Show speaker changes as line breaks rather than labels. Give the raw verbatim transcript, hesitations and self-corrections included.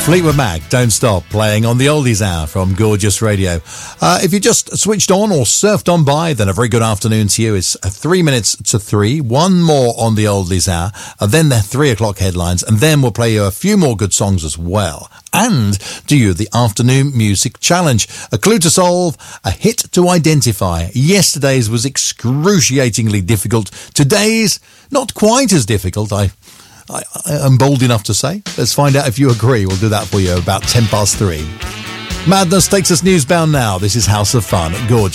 Fleetwood Mac, Don't Stop, playing on the Oldies Hour from Gorgeous Radio. Uh, if you just switched on or surfed on by, then a very good afternoon to you. It's three minutes to three, one more on the Oldies Hour, and then the three o'clock headlines, and then we'll play you a few more good songs as well. And do you the afternoon music challenge. A clue to solve, a hit to identify. Yesterday's was excruciatingly difficult. Today's not quite as difficult, I... I, I'm bold enough to say. Let's find out if you agree. We'll do that for you about ten past three. Madness takes us newsbound now. This is House of Fun. Gorgeous.